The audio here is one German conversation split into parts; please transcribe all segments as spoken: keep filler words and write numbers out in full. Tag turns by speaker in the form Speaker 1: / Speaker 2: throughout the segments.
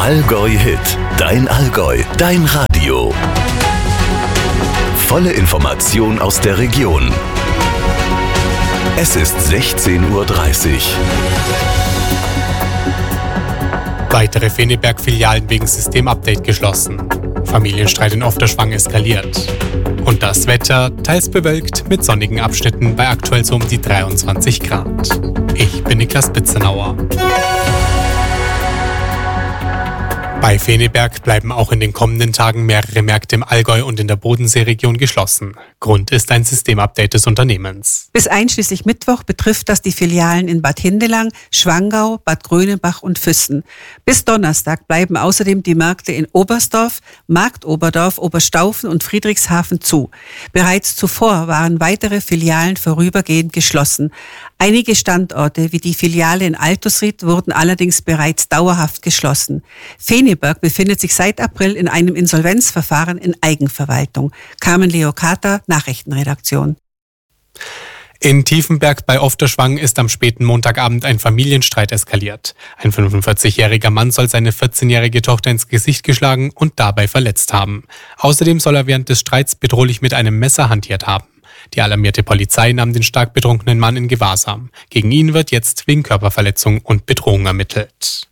Speaker 1: Allgäu Hit, dein Allgäu, dein Radio. Volle Information aus der Region. Es ist sechzehn Uhr dreißig.
Speaker 2: Weitere Feneberg-Filialen wegen Systemupdate geschlossen. Familienstreit in Ofterschwang eskaliert. Und das Wetter teils bewölkt mit sonnigen Abschnitten bei aktuell so um die dreiundzwanzig Grad. Ich bin Niklas Bitzenauer. Bei Feneberg bleiben auch in den kommenden Tagen mehrere Märkte im Allgäu und in der Bodenseeregion geschlossen. Grund ist ein Systemupdate des Unternehmens.
Speaker 3: Bis einschließlich Mittwoch betrifft das die Filialen in Bad Hindelang, Schwangau, Bad Grönenbach und Füssen. Bis Donnerstag bleiben außerdem die Märkte in Oberstdorf, Marktoberdorf, Oberstaufen und Friedrichshafen zu. Bereits zuvor waren weitere Filialen vorübergehend geschlossen. Einige Standorte, wie die Filiale in Altusried, wurden allerdings bereits dauerhaft geschlossen. Feneberg befindet sich seit April in einem Insolvenzverfahren in Eigenverwaltung. Carmen Leocata, Nachrichtenredaktion.
Speaker 2: In Tiefenberg bei Ofterschwang ist am späten Montagabend ein Familienstreit eskaliert. Ein fünfundvierzigjähriger Mann soll seine vierzehnjährige Tochter ins Gesicht geschlagen und dabei verletzt haben. Außerdem soll er während des Streits bedrohlich mit einem Messer hantiert haben. Die alarmierte Polizei nahm den stark betrunkenen Mann in Gewahrsam. Gegen ihn wird jetzt wegen Körperverletzung und Bedrohung ermittelt.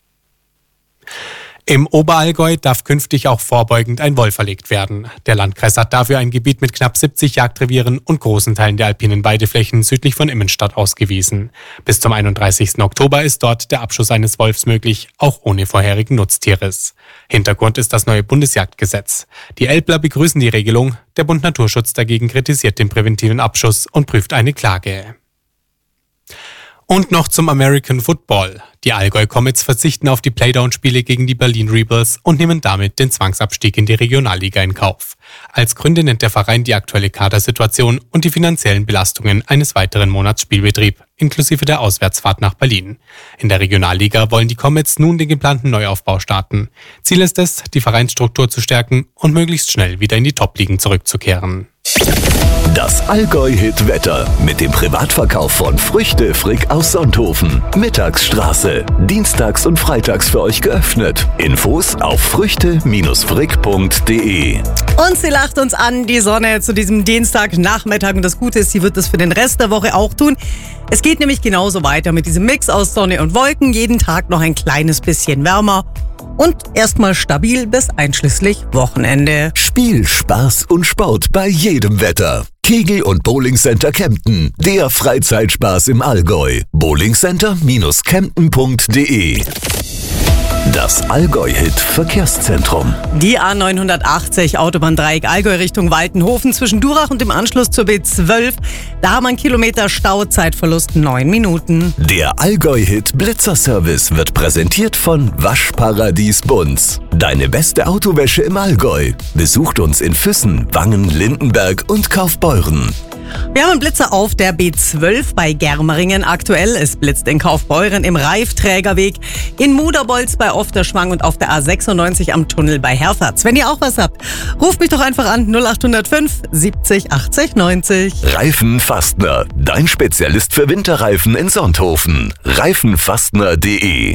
Speaker 2: Im Oberallgäu darf künftig auch vorbeugend ein Wolf verlegt werden. Der Landkreis hat dafür ein Gebiet mit knapp siebzig Jagdrevieren und großen Teilen der alpinen Weideflächen südlich von Immenstadt ausgewiesen. Bis zum einunddreißigsten Oktober ist dort der Abschuss eines Wolfs möglich, auch ohne vorherigen Nutztieres. Hintergrund ist das neue Bundesjagdgesetz. Die Elbler begrüßen die Regelung, der Bund Naturschutz dagegen kritisiert den präventiven Abschuss und prüft eine Klage. Und noch zum American Football. Die Allgäu Comets verzichten auf die Playdown-Spiele gegen die Berlin Rebels und nehmen damit den Zwangsabstieg in die Regionalliga in Kauf. Als Gründe nennt der Verein die aktuelle Kadersituation und die finanziellen Belastungen eines weiteren Monats Spielbetrieb, inklusive der Auswärtsfahrt nach Berlin. In der Regionalliga wollen die Comets nun den geplanten Neuaufbau starten. Ziel ist es, die Vereinsstruktur zu stärken und möglichst schnell wieder in die Top-Ligen zurückzukehren.
Speaker 1: Das Allgäu-Hit-Wetter mit dem Privatverkauf von Früchte Frick aus Sonthofen. Mittagsstraße. Dienstags und freitags für euch geöffnet. Infos auf früchte Frick punkt de.
Speaker 4: Und sie lacht uns an, die Sonne zu diesem Dienstagnachmittag. Und das Gute ist, sie wird das für den Rest der Woche auch tun. Es geht nämlich genauso weiter mit diesem Mix aus Sonne und Wolken. Jeden Tag noch ein kleines bisschen wärmer. Und erstmal stabil bis einschließlich Wochenende.
Speaker 1: Spiel, Spaß und Sport bei jedem Wetter. Kegel- und Bowlingcenter Kempten. Der Freizeitspaß im Allgäu. bowlingcenter Kempten punkt de. Das Allgäu-Hit-Verkehrszentrum.
Speaker 4: Die A neunhundertachtzig Autobahndreieck Allgäu Richtung Waltenhofen zwischen Durach und dem Anschluss zur B zwölf. Da haben wir einen Kilometer Stau, Zeitverlust neun Minuten.
Speaker 1: Der Allgäu-Hit Blitzerservice wird präsentiert von Waschparadies Bunz. Deine beste Autowäsche im Allgäu. Besucht uns in Füssen, Wangen, Lindenberg und Kaufbeuren.
Speaker 4: Wir haben einen Blitzer auf der B zwölf bei Germeringen aktuell. Es blitzt in Kaufbeuren im Reifträgerweg, in Muderbolz bei Ofterschwang und auf der A sechsundneunzig am Tunnel bei Herfurth. Wenn ihr auch was habt, ruft mich doch einfach an null acht null fünf siebzig achtzig neunzig.
Speaker 1: Reifenfastner, dein Spezialist für Winterreifen in Sonthofen. reifenfastner punkt de.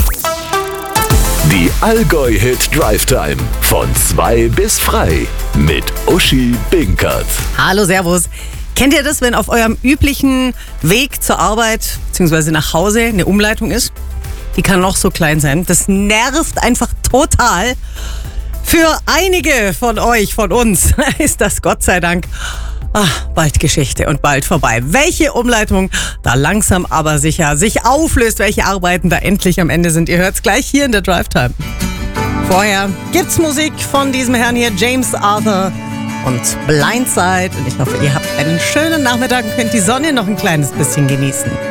Speaker 1: Die Allgäu-Hit Drive Time von zwei bis frei mit Uschi Binkert.
Speaker 4: Hallo, servus. Kennt ihr das, wenn auf eurem üblichen Weg zur Arbeit bzw. nach Hause eine Umleitung ist? Die kann noch so klein sein. Das nervt einfach total. Für einige von euch, von uns, ist das Gott sei Dank ach, bald Geschichte und bald vorbei. Welche Umleitung da langsam aber sicher sich auflöst, welche Arbeiten da endlich am Ende sind. Ihr hört's gleich hier in der Drive Time. Vorher gibt's Musik von diesem Herrn hier, James Arthur und Blindside. Und ich hoffe, ihr habt einen schönen Nachmittag und könnt die Sonne noch ein kleines bisschen genießen.